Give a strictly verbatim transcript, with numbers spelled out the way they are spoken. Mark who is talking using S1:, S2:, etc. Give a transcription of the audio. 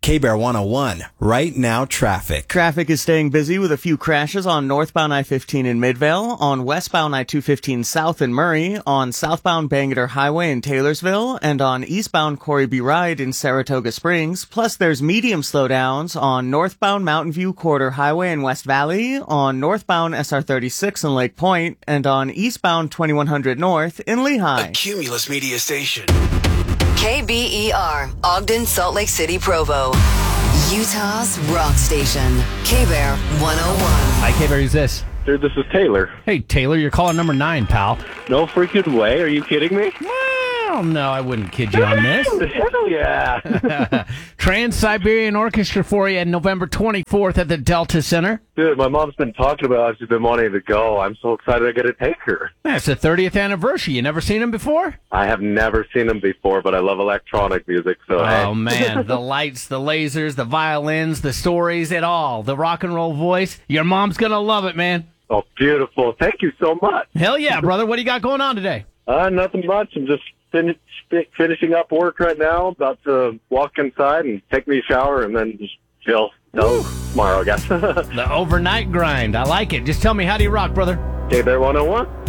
S1: K-Bear one oh one, right now traffic.
S2: Traffic is staying busy with a few crashes on northbound I fifteen in Midvale, on westbound I two fifteen south in Murray, on southbound Bangerter Highway in Taylorsville, and on eastbound Corey B. Ride in Saratoga Springs. Plus, there's medium slowdowns on northbound Mountain View Corridor Highway in West Valley, on northbound S R thirty-six in Lake Point, and on eastbound twenty-one hundred North in Lehigh.
S3: A Cumulus Media Station.
S4: K B E R, Ogden, Salt Lake City, Provo. Utah's rock station. K-Bear one oh one.
S5: Hi, K-Bear, who's this?
S6: Dude, this is Taylor.
S5: Hey, Taylor, you're calling number nine, pal.
S6: No freaking way. Are you kidding me?
S5: Well, no, I wouldn't kid you on this.
S6: Hell yeah.
S5: Trans-Siberian Orchestra for you November twenty-fourth at the Delta Center.
S6: Dude, my mom's been talking about it. She's been wanting to go. I'm so excited I get to take her.
S5: That's the thirtieth anniversary. You never seen him before?
S6: I have never seen them before, but I love electronic music, so
S5: Oh,
S6: hey.
S5: man. The lights, the lasers, the violins, the stories, it all. The rock and roll voice. Your mom's going to love it, man.
S6: Oh, beautiful. Thank you so much.
S5: Hell yeah, brother. What do you got going on today?
S6: Uh, nothing much. I'm just fin- finishing up work right now. About to walk inside and take me a shower and then just chill. No, tomorrow, I guess.
S5: The overnight grind. I like it. Just tell me, how do you rock, brother?
S6: K-Bear one oh one.